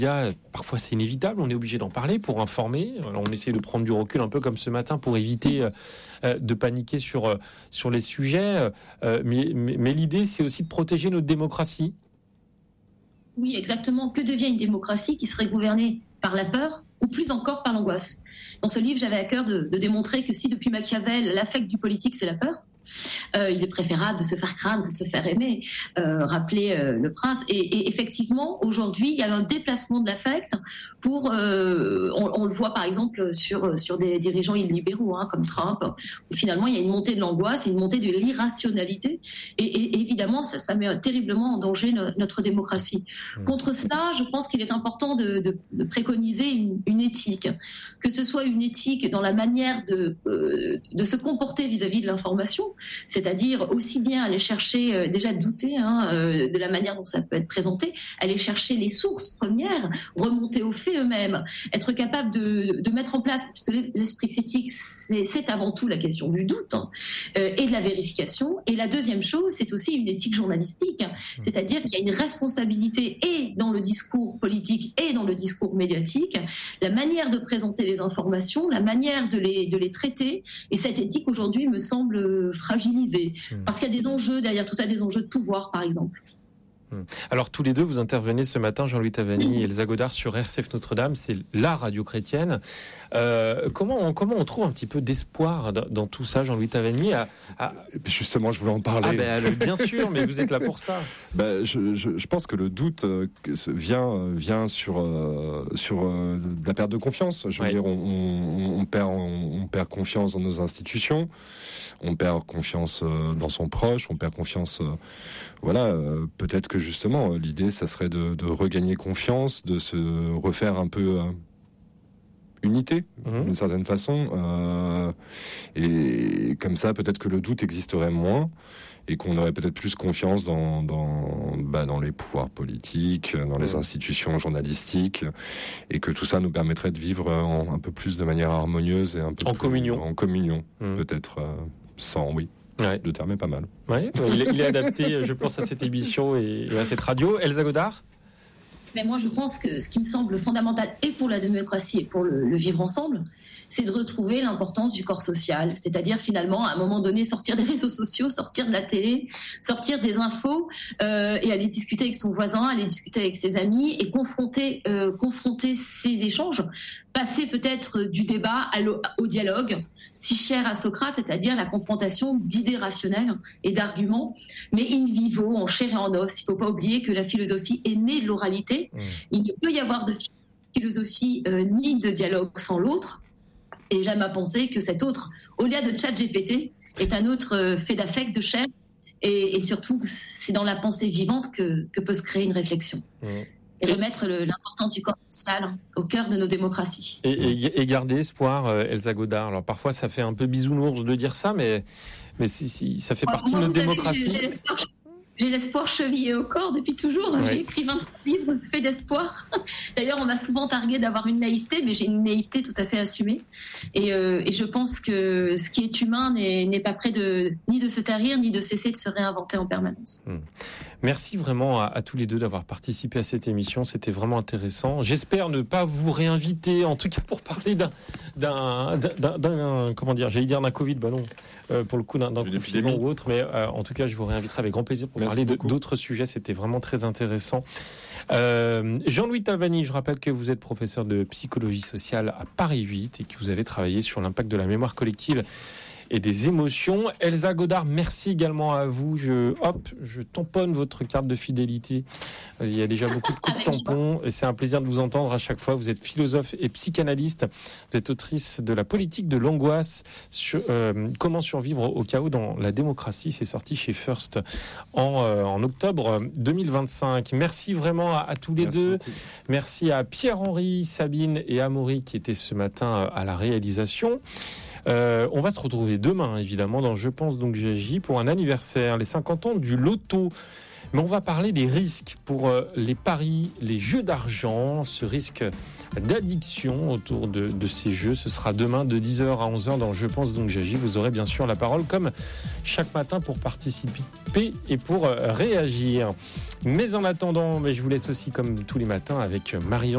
Parfois c'est inévitable, on est obligé d'en parler pour informer. Alors, on essaie de prendre du recul un peu comme ce matin pour éviter de paniquer sur les sujets. Mais l'idée, c'est aussi de protéger notre démocratie. Oui, exactement. Que devient une démocratie qui serait gouvernée par la peur ou plus encore par l'angoisse? Dans ce livre, j'avais à cœur de démontrer que si depuis Machiavel, l'affect du politique, c'est la peur, il est préférable de se faire craindre que de se faire aimer, rappeler le prince. Et effectivement, aujourd'hui, il y a un déplacement de l'affect pour, on le voit par exemple sur des dirigeants illibéraux comme Trump, où finalement il y a une montée de l'angoisse et une montée de l'irrationalité. Et évidemment, ça met terriblement en danger notre démocratie. Contre cela, je pense qu'il est important de préconiser une éthique, que ce soit une éthique dans la manière de se comporter vis-à-vis de l'information, c'est-à-dire aussi bien aller chercher, déjà douter de la manière dont ça peut être présenté, aller chercher les sources premières, remonter aux faits eux-mêmes, être capable de mettre en place, parce que l'esprit critique, c'est avant tout la question du doute et de la vérification. Et la deuxième chose, c'est aussi une éthique journalistique, c'est-à-dire qu'il y a une responsabilité et dans le discours politique et dans le discours médiatique, la manière de présenter les informations, la manière de les traiter. Et cette éthique, aujourd'hui, me semble fragilisée. Parce qu'il y a des enjeux derrière tout ça, des enjeux de pouvoir, par exemple. Alors, tous les deux, vous intervenez ce matin, Jean-Louis Tavani et Elsa Godard, sur RCF Notre-Dame. C'est la radio chrétienne. Comment on trouve un petit peu d'espoir dans tout ça, Jean-Louis Tavani? Justement, je voulais en parler. Bien sûr, mais vous êtes là pour ça. Je pense que le doute vient sur la perte de confiance. Je veux dire, on perd confiance dans nos institutions, on perd confiance dans son proche, on perd confiance. Peut-être que justement, l'idée, ça serait de regagner confiance, de se refaire un peu unité, d'une certaine façon. Et comme ça, peut-être que le doute existerait moins et qu'on aurait peut-être plus confiance dans les pouvoirs politiques, dans les institutions journalistiques, et que tout ça nous permettrait de vivre un peu plus de manière harmonieuse et un peu en communion, peut-être sans, le terme est pas mal. Il est adapté, je pense, à cette émission et à cette radio. Elsa Godard? Mais moi, je pense que ce qui me semble fondamental et pour la démocratie et pour le vivre ensemble, c'est de retrouver l'importance du corps social. C'est-à-dire, finalement, à un moment donné, sortir des réseaux sociaux, sortir de la télé, sortir des infos et aller discuter avec son voisin, aller discuter avec ses amis et confronter ces échanges. Passer peut-être du débat au dialogue, si cher à Socrate, c'est-à-dire la confrontation d'idées rationnelles et d'arguments, mais in vivo, en chair et en os. Il ne faut pas oublier que la philosophie est née de l'oralité. Il ne peut y avoir de philosophie ni de dialogue sans l'autre. Et j'aime à penser que cet autre, au-delà de ChatGPT, est un autre fait d'affect, de chair. Et surtout, c'est dans la pensée vivante que peut se créer une réflexion. Et remettre l'importance du corps social au cœur de nos démocraties. Et garder espoir, Elsa Godard. Alors parfois, ça fait un peu bisounours de dire ça, mais ça fait partie de notre démocratie. J'ai l'espoir chevillé au corps depuis toujours. J'ai écrit 26 livres faits d'espoir. D'ailleurs, on m'a souvent targué d'avoir une naïveté, mais j'ai une naïveté tout à fait assumée. Et je pense que ce qui est humain n'est pas prêt ni de se tarir, ni de cesser de se réinventer en permanence. Merci vraiment à tous les deux d'avoir participé à cette émission. C'était vraiment intéressant. J'espère ne pas vous réinviter, en tout cas pour parler d'un comment dire, j'allais dire d'un Covid, non, pour le coup d'un confinement ou autre, mais en tout cas, je vous réinviterai avec grand plaisir pour parler d'autres sujets. C'était vraiment très intéressant. Jean-Louis Tavani, je rappelle que vous êtes professeur de psychologie sociale à Paris 8 et que vous avez travaillé sur l'impact de la mémoire collective et des émotions. Elsa Godard, merci également à vous. Je tamponne votre carte de fidélité. Il y a déjà beaucoup de coups de tampon et c'est un plaisir de vous entendre à chaque fois. Vous êtes philosophe et psychanalyste. Vous êtes autrice de La politique de l'angoisse, sur comment survivre au chaos dans la démocratie. C'est sorti chez First en octobre 2025. Merci vraiment à tous les deux. Beaucoup. Merci à Pierre-Henri, Sabine et Amaury qui étaient ce matin à la réalisation. On va se retrouver demain, évidemment, dans Je pense donc j'agis pour un anniversaire, les 50 ans du loto. Mais on va parler des risques pour les paris, les jeux d'argent, ce risque d'addiction autour de ces jeux. Ce sera demain de 10h à 11h dans Je pense donc j'agis. Vous aurez bien sûr la parole comme chaque matin pour participer et pour réagir. Mais en attendant, je vous laisse aussi comme tous les matins avec Marion